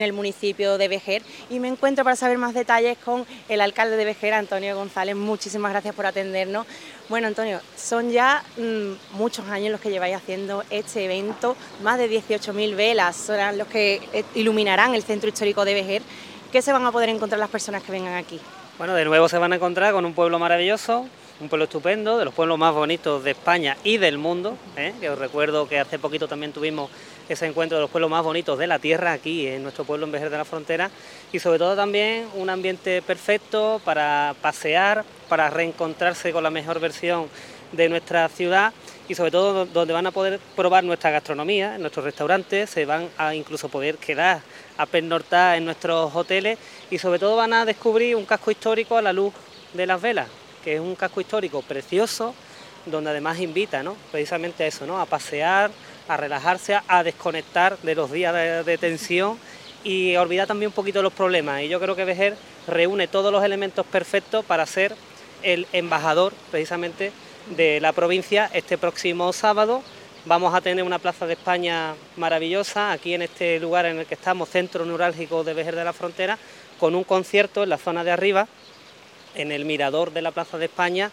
en el municipio de Vejer y me encuentro para saber más detalles con el alcalde de Vejer, Antonio González. Muchísimas gracias por atendernos. Bueno, Antonio, son ya muchos años los que lleváis haciendo este evento, más de 18.000 velas serán los que iluminarán el centro histórico de Vejer. ¿Qué se van a poder encontrar las personas que vengan aquí? Bueno, de nuevo se van a encontrar con un pueblo maravilloso, un pueblo estupendo, de los pueblos más bonitos de España y del mundo, que os recuerdo que hace poquito también tuvimos ese encuentro de los pueblos más bonitos de la tierra aquí en nuestro pueblo en Vejer de la Frontera, y sobre todo también un ambiente perfecto para pasear, para reencontrarse con la mejor versión de nuestra ciudad y sobre todo donde van a poder probar nuestra gastronomía, en nuestros restaurantes, se van a incluso poder quedar a pernoctar en nuestros hoteles y sobre todo van a descubrir un casco histórico a la luz de las velas, que es un casco histórico precioso, donde además invita, ¿no?, precisamente a eso, ¿no?, a pasear, a relajarse, a desconectar de los días de tensión y a olvidar también un poquito los problemas. Y yo creo que Vejer reúne todos los elementos perfectos para ser el embajador precisamente de la provincia. Este próximo sábado vamos a tener una plaza de España maravillosa aquí en este lugar en el que estamos, centro neurálgico de Vejer de la Frontera, con un concierto en la zona de arriba, en el mirador de la Plaza de España,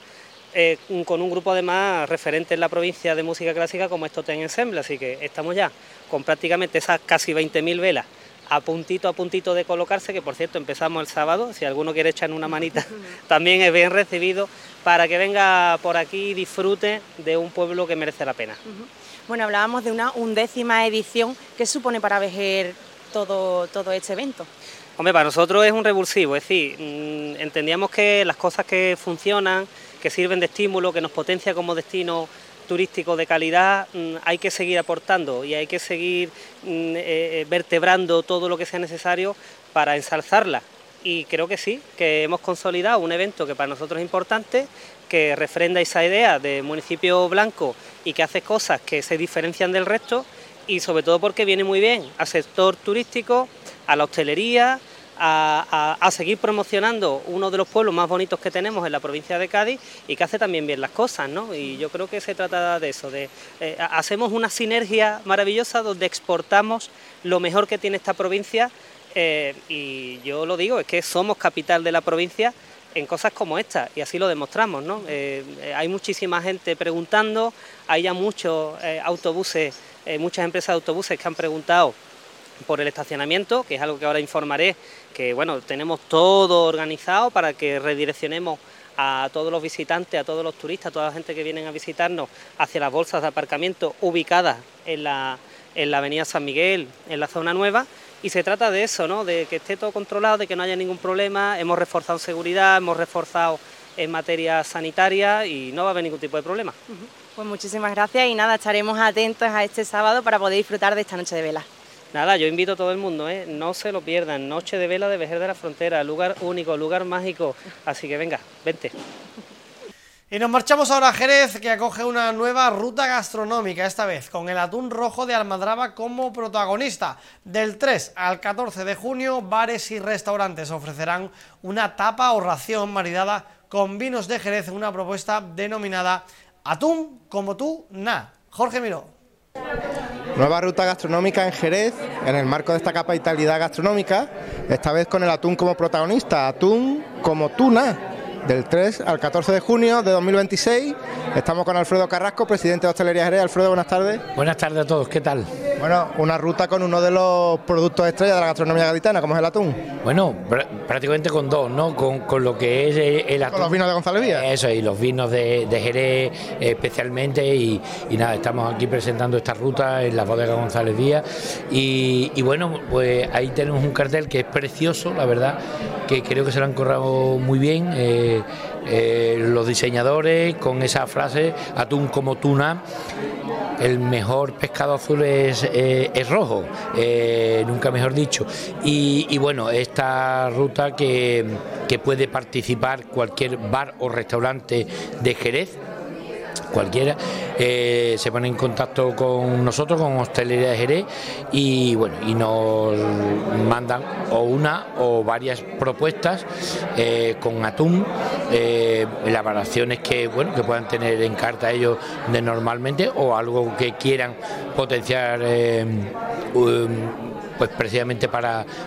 con un grupo además referente en la provincia de música clásica como Stoten Ensemble, así que estamos ya con prácticamente esas casi 20.000 velas a puntito de colocarse, que por cierto empezamos el sábado, si alguno quiere echar una manita también es bien recibido, para que venga por aquí y disfrute de un pueblo que merece la pena. Bueno, hablábamos de una 11ª edición. ¿Qué supone para Vejer todo este evento? Hombre, para nosotros es un revulsivo, es decir, entendíamos que las cosas que funcionan, que sirven de estímulo, que nos potencia como destino turístico de calidad, hay que seguir aportando y hay que seguir vertebrando todo lo que sea necesario para ensalzarla. Y creo que sí, que hemos consolidado un evento que para nosotros es importante, que refrenda esa idea de municipio blanco y que hace cosas que se diferencian del resto y sobre todo porque viene muy bien al sector turístico, a la hostelería, a seguir promocionando uno de los pueblos más bonitos que tenemos en la provincia de Cádiz y que hace también bien las cosas, ¿no? Y yo creo que se trata de eso, hacemos una sinergia maravillosa donde exportamos lo mejor que tiene esta provincia y yo lo digo, es que somos capital de la provincia en cosas como esta y así lo demostramos, ¿no? Hay muchísima gente preguntando, hay ya muchos autobuses, muchas empresas de autobuses que han preguntado por el estacionamiento, que es algo que ahora informaré, que bueno, tenemos todo organizado para que redireccionemos a todos los visitantes, a todos los turistas, a toda la gente que vienen a visitarnos hacia las bolsas de aparcamiento ubicadas en la avenida San Miguel, en la zona nueva, y se trata de eso, ¿no?, de que esté todo controlado, de que no haya ningún problema. Hemos reforzado seguridad, hemos reforzado en materia sanitaria y no va a haber ningún tipo de problema. Pues muchísimas gracias y nada, estaremos atentos a este sábado para poder disfrutar de esta noche de vela. Nada, yo invito a todo el mundo, no se lo pierdan, Noche de Vela de Vejer de la Frontera, lugar único, lugar mágico, así que venga, vente. Y nos marchamos ahora a Jerez, que acoge una nueva ruta gastronómica, esta vez con el atún rojo de Almadraba como protagonista. Del 3 al 14 de junio, bares y restaurantes ofrecerán una tapa o ración maridada con vinos de Jerez en una propuesta denominada Atún como tú, na. Jorge Miró. Nueva ruta gastronómica en Jerez, en el marco de esta capitalidad gastronómica, esta vez con el atún como protagonista, atún como tuna, del 3 al 14 de junio de 2026. Estamos con Alfredo Carrasco, presidente de Hostelería Jerez. Alfredo, buenas tardes. Buenas tardes a todos, ¿qué tal? Bueno, una ruta con uno de los productos estrella de la gastronomía gaditana, como es el atún. Bueno, prácticamente con dos, ¿no? Con lo que es el atún. Con los vinos de González Vías. Eso, y los vinos de Jerez especialmente, y nada, estamos aquí presentando esta ruta en la bodega González Vías, y bueno, pues ahí tenemos un cartel que es precioso, la verdad, que creo que se lo han currado muy bien los diseñadores, con esa frase, atún como tuna. El mejor pescado azul es rojo, nunca mejor dicho. Y bueno, esta ruta que puede participar cualquier bar o restaurante de Jerez, cualquiera, se pone en contacto con nosotros, con Hostelería de Jerez, y bueno, y nos mandan o una o varias propuestas con atún, elaboraciones que puedan tener en carta ellos de normalmente, o algo que quieran potenciar pues precisamente para